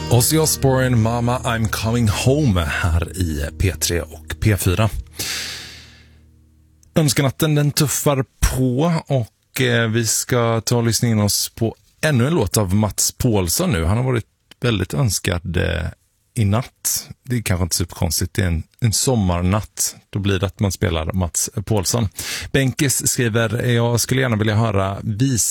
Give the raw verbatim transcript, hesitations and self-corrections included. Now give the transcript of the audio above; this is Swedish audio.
Ozzy Osbourne, Mama I'm Coming Home här i P tre och P fyra. Önskanatten den tuffar på och eh, vi ska ta och lyssna in oss på ännu en låt av Mats Paulsson nu. Han har varit väldigt önskad eh, i natt. Det är kanske inte superkonstigt, det är en, en sommarnatt. Då blir det att man spelar Mats Paulsson. Benkis skriver, jag skulle gärna vilja höra vis